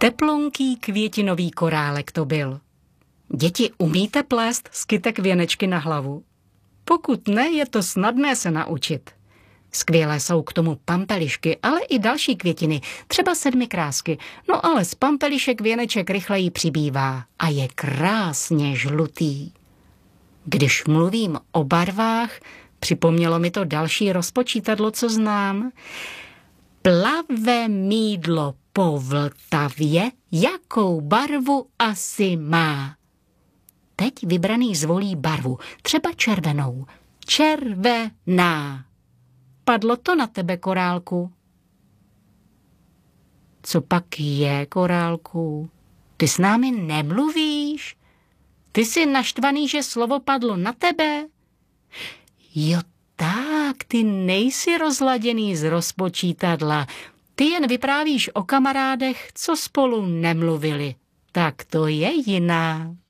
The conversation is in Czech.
Teplonký květinový korálek to byl. Děti, umíte plést z kytek věnečky na hlavu? Pokud ne, je to snadné se naučit. Skvělé jsou k tomu pampelišky, ale i další květiny, třeba sedmikrásky. No ale z pampelišek věneček rychleji přibývá a je krásně žlutý. Když mluvím o barvách, připomnělo mi to další rozpočítadlo, co znám. Plave mýdlo po Vltavě, jakou barvu asi má? Teď vybraný zvolí barvu, třeba červenou. Červená. Padlo to na tebe, korálku? Co pak je, korálku? Ty s námi nemluvíš? Ty jsi naštvaný, že slovo padlo na tebe? Jo tak, ty nejsi rozladěný z rozpočítadla. Ty jen vyprávíš o kamarádech, co spolu nemluvili. Tak to je jiná.